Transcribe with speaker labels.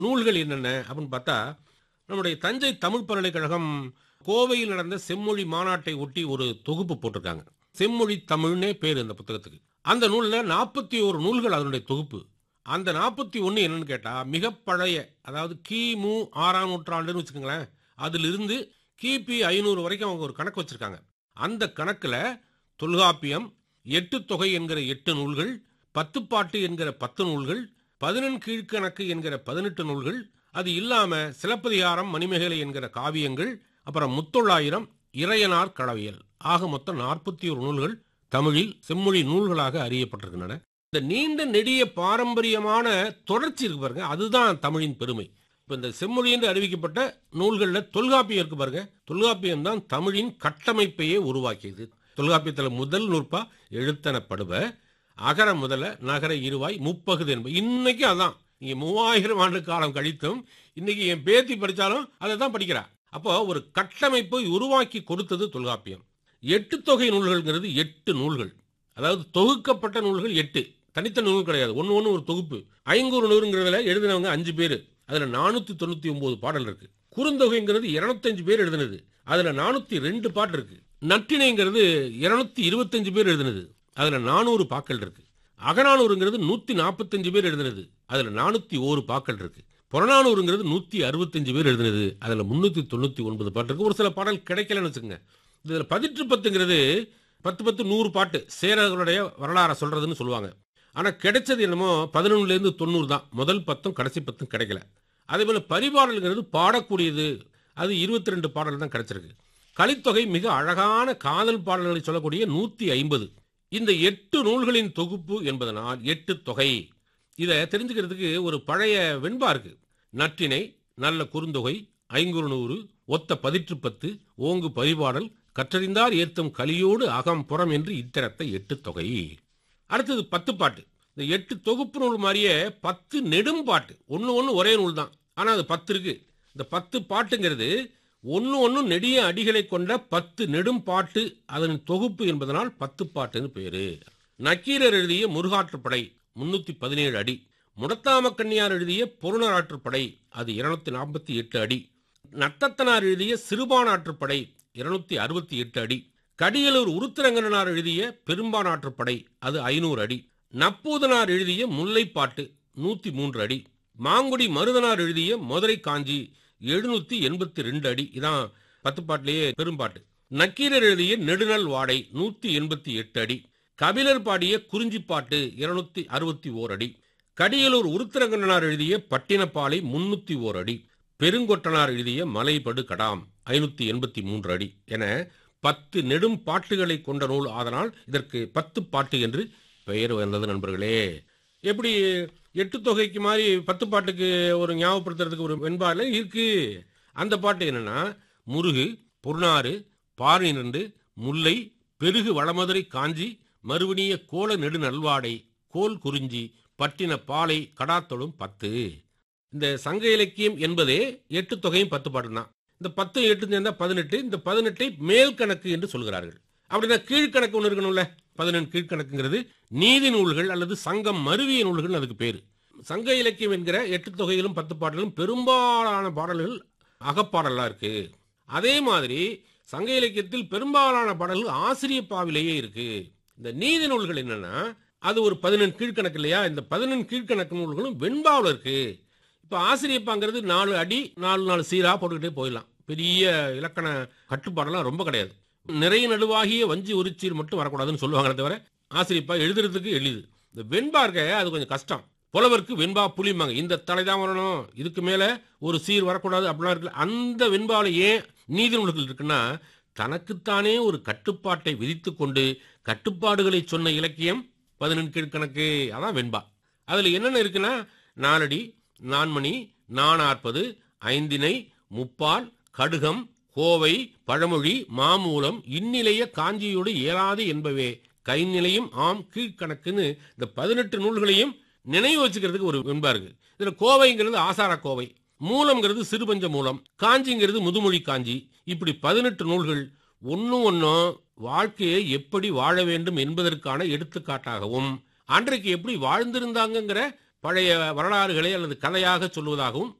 Speaker 1: நூல்கள் என்னென்ன அப்படின்னு பார்த்தா, நம்முடைய தஞ்சை தமிழ் பல்கலைக்கழகம் கோவையில் நடந்த செம்மொழி மாநாட்டை ஒட்டி ஒரு தொகுப்பு போட்டிருக்காங்க. செம்மொழி தமிழ்னே பேர் இந்த புத்தகத்துக்கு. அந்த நூல்ல 41 நூல்கள் அதனுடைய தொகுப்பு. அந்த 41 என்னன்னு கேட்டா, மிக பழைய, அதாவது கிமு 6ஆம் நூற்றாண்டுன்னு வச்சுக்கோங்களேன். அதிலிருந்து கிபி 500 வரைக்கும் அவங்க ஒரு கணக்கு வச்சிருக்காங்க. அந்த கணக்குல தொல்காப்பியம், எட்டு தொகை என்கிற 8 நூல்கள், பத்துப்பாட்டு என்கிற 10 நூல்கள், 11 கீழ்கணக்கு என்கிற 18 நூல்கள், அது இல்லாம சிலப்பதிகாரம், மணிமேகலை என்கிற காவியங்கள், அப்புறம் முத்தொள்ளாயிரம், இறையனார் களவியல், ஆக மொத்தம் 41 நூல்கள் தமிழில் செம்மொழி நூல்களாக அறியப்பட்டிருக்கின்றன. இந்த நீண்ட நெடிய பாரம்பரியமான தொடர்ச்சி இருக்கு பாருங்க, அதுதான் தமிழின் பெருமை. இப்ப இந்த செம்மொழி என்று அறிவிக்கப்பட்ட நூல்கள்ல தொல்காப்பியம் இருக்கு பாருங்க. தொல்காப்பியம் தான் தமிழின் கட்டமைப்பையே உருவாக்கியது. தொல்காப்பியத்தில் முதல் நூற்பா எழுத்தனப்படுவ, அகர முதல நகர இருவாய் முப்பகுது என்பது இன்னைக்கு அதான். நீங்க 3000 ஆண்டு காலம் கழித்தும் இன்னைக்கு என் பேத்தி படிச்சாலும் அதை தான் படிக்கிறா. அப்போ ஒரு கட்டமைப்பை உருவாக்கி கொடுத்தது தொல்காப்பியம். எட்டு தொகை நூல்கள்ங்கிறது 8 நூல்கள், அதாவது தொகுக்கப்பட்ட நூல்கள் 8, தனித்தனி நூல் கிடையாது, ஒன்னு ஒன்னு ஒரு தொகுப்பு. ஐங்கூறு நூறுங்கிறதுல எழுதினவங்க 5 பேரு, அதுல 499 பாடல் இருக்கு. குறுந்தொகைங்கிறது 205 பேர் எழுதினது, அதுல 402 பாட்டு இருக்கு. நற்றிணைங்கிறது 225 பேர் எழுதினது, அதுல 400 பாக்கள் இருக்கு. அகநானூறுங்கிறது 145 பேர் எழுதினது, அதுல 401 பாக்கள் இருக்கு. புறநானூறுங்கிறது 165 பேர் எழுதினது, அதுல 399 பாட்டு இருக்கு. ஒரு சில பாடல் கிடைக்கலன்னு வச்சுக்கோங்க. இதுல பதிற்று பத்துங்கிறது 10 100 பாட்டு சேரர்களுடைய வரலாறை சொல்றதுன்னு சொல்லுவாங்க. ஆனா கிடைச்சது என்னமோ 11ல இருந்து 90 தான். முதல் 10ம் கடைசி 10ம் கிடைக்கல. அதே போல பரிபாடல்ங்கிறது பாடக்கூடியது, அது 22 பாடல் தான் கிடைச்சிருக்கு. கலித்தொகை மிக அழகான காதல் பாடல்களை சொல்லக்கூடிய 150. இந்த 8 நூல்களின் தொகுப்பு என்பதனால் 8 தொகை. இதை தெரிஞ்சுக்கிறதுக்கு ஒரு பழைய வெண்பா இருக்கு. நற்றிணை, நல்ல குறுந்தொகை, ஐங்குறு நூறு, ஒத்த பதிற்று 10, ஓங்கு பரிபாடல், கற்றறிந்தார் ஏத்தும் கலியோடு அகம் புறம் என்று இத்தரத்தை 8 தொகை. அடுத்தது 10 பாட்டு. இந்த 8 தொகுப்பு நூல் மாதிரியே 10 நெடும் பாட்டு. ஒன்னு ஒரே நூல் தான், ஆனா அது 10 இருக்கு. இந்த 10 பாட்டுங்கிறது ஒன்னு நெடிய அடிகளை கொண்ட 10 நெடும் பாட்டு, அதன் தொகுப்பு என்பதனால் 10 பாட்டுன்னு பேரு. நக்கீரர் எழுதிய முருகாற்றுப்படை 317 அடி, முடத்தாம கண்ணியார் எழுதிய பொருணராற்றுப்படை அது 248 அடி, நத்தத்தனார் எழுதிய சிறுபானாற்றுப்படை 268 அடி, கடியலூர் உருத்திரங்கனார் எழுதிய பெரும்பானாற்றுப்படை அது 500 அடி, நப்பூதனார் எழுதிய முல்லைப்பாட்டு 103 அடி, மாங்குடி மருதனார் எழுதிய மதுரை காஞ்சி 782 அடி. இதான் 10 பாட்டிலேயே பெரும்பாட்டு. நக்கீரர் எழுதிய நெடுநல் வாடை 188 அடி, கபிலர் பாடிய குறிஞ்சிப்பாட்டு 261 அடி, கடியலூர் உருத்திரங்கனார் எழுதிய பட்டினப்பாலை 301 அடி, பெருங்கொட்டனார் எழுதிய மலைபடு கடாம் 583 அடி என 10 நெடும் பாட்டுகளை கொண்ட நூல். ஆதனால் இதற்கு 10 பாட்டு என்று பெயர் வந்தது. நண்பர்களே, எப்படி 8 தொகைக்கு மாதிரி 10 பாட்டுக்கு ஒரு ஞாபகப்படுத்துறதுக்கு ஒரு வெண்பாடு இருக்கு. அந்த பாட்டு என்னன்னா, முருகு, பொருநாறு, பாரிரண்டு, முல்லை, பெருகு வளமதுரை காஞ்சி, மறுவணிய கோல நெடு நல்வாடை, கோல் குறிஞ்சி, பட்டின பாலை, கடாத்தொழும் 10. இந்த சங்க இலக்கியம் என்பதே 8 தொகையும் 10 பாட்டு தான். இந்த 10 8 சேர்ந்தா 18. இந்த 18ஐ மேல் கணக்கு என்று சொல்கிறார்கள். அப்படின்னா கீழ்கணக்கு ஒன்று இருக்கணும்ல. 11 கீழ்கணக்குங்கிறது நீதி நூல்கள் அல்லது சங்கம் மருவிய நூல்கள், அதுக்கு பேரு. சங்க இலக்கியம் என்கிற 8 தொகையிலும் 10 பாடலும் பெரும்பாலான பாடல்கள் அகப்பாடலா இருக்கு. அதே மாதிரி சங்க இலக்கியத்தில் பெரும்பாலான பாடல்கள் ஆசிரிய பாவிலேயே இருக்கு. இந்த நீதி நூல்கள் என்னன்னா, அது ஒரு 11 கீழ்கணக்கு இல்லையா? இந்த 11 கீழ்கணக்கு நூல்களும் வெண்பாவில் இருக்கு. இப்ப ஆசிரியப்பாங்கிறது 4 அடி 4 சீரா போட்டுக்கிட்டே போயிடலாம். பெரிய இலக்கண கட்டுப்பாடெல்லாம் ரொம்ப கிடையாது. நிறைய நடுவாகிய வஞ்சி உரிச்சீர் மட்டும் வரக்கூடாதுன்னு சொல்லுவாங்க. தவிர ஆசிரியப்பா எழுதுறதுக்கு எளிது. இந்த வெண்பா இருக்க அது கொஞ்சம் கஷ்டம். புலவருக்கு வெண்பா புளியுமாங்க. இந்த தலை தான் வரணும், இதுக்கு மேல ஒரு சீர் வரக்கூடாது அப்படிலாம் இருக்குல்ல. அந்த வெண்பாவில் ஏன் நீதி நூல்கள் இருக்குன்னா, தனக்குத்தானே ஒரு கட்டுப்பாட்டை விதித்து கொண்டு கட்டுப்பாடுகளை சொன்ன இலக்கியம் 11 கீழ்கணக்கு. அதான் வெண்பா. அதுல என்னென்ன இருக்குன்னா, நாலடி, நான்மணி, நானாற்பது, ஐந்திணை, முப்பால், கடுகம், கோவை, பழமொழி, மாமூலம், இந்நிலைய காஞ்சியோடு இயலாது என்பவே கைநிலையும் ஆம் கீழ்கணக்குன்னு இந்த 18 நூல்களையும் நினைவு வச்சுக்கிறதுக்கு ஒரு வெண்பா இருக்கு. இதுல கோவைங்கிறது ஆசார கோவை, மூலம்ங்கிறது சிறுபஞ்ச மூலம், காஞ்சிங்கிறது முதுமொழி காஞ்சி. இப்படி 18 நூல்கள் ஒன்னும் வாழ்க்கையை எப்படி வாழ வேண்டும் என்பதற்கான எடுத்துக்காட்டாகவும், அன்றைக்கு எப்படி வாழ்ந்திருந்தாங்கிற பழைய வரலாறுகளை அல்லது கதையாக சொல்வதாகவும்